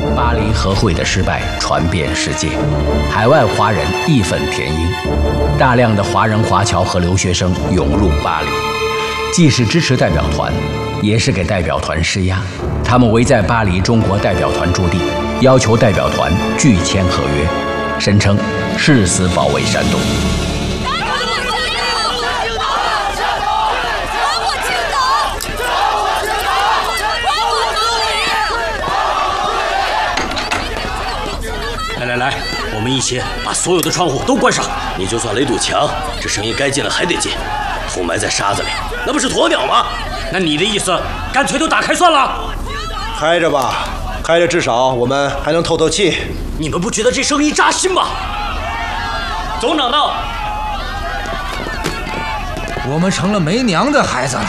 巴黎和会的失败传遍世界，海外华人义愤填膺，大量的华人华侨和留学生涌入巴黎，既是支持代表团，也是给代表团施压。他们围在巴黎中国代表团驻地，要求代表团拒签合约，声称誓死保卫山东。 来，我们一起把所有的窗户都关上。你就算垒堵墙，这声音该进了还得进，偷埋在沙子里，那不是鸵鸟吗？那你的意思，干脆都打开算了？ 开着吧，开着至少我们还能透透气。 你们不觉得这声音扎心吗？总长到， 我们成了没娘的孩子了。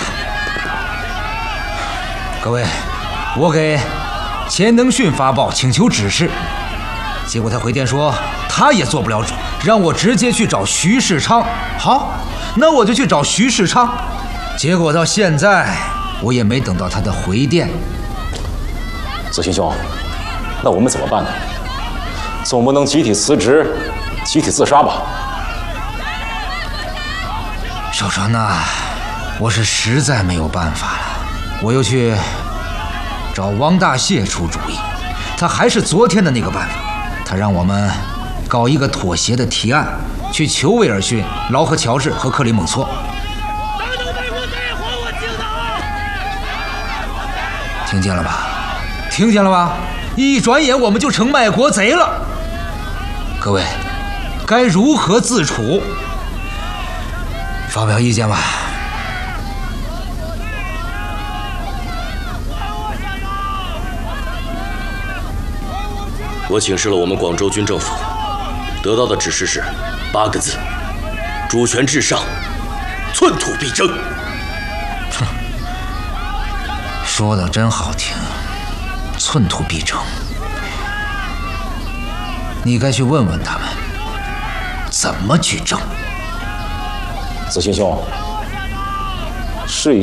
各位，我给钱能训发报请求指示。结果他回电说他也做不了主，让我直接去找徐世昌。好，那我就去找徐世昌。结果到现在我也没等到他的回电。 子欣兄，那我们怎么办呢？总不能集体辞职、集体自杀吧？ 小川呐，我是实在没有办法了。我又去找王大谢出主意，他还是昨天的那个办法。他让我们搞一个妥协的提案，去求威尔逊、劳合乔治和克里蒙措。听见了吧？听见了吧？一转眼我们就成卖国贼了。各位，该如何自处？发表意见吧。 我请示了我们广州军政府，得到的指示是8个字：主权至上，寸土必争。 哼，说的真好听，寸土必争。你该去问问他们，怎么去争。 子欣兄，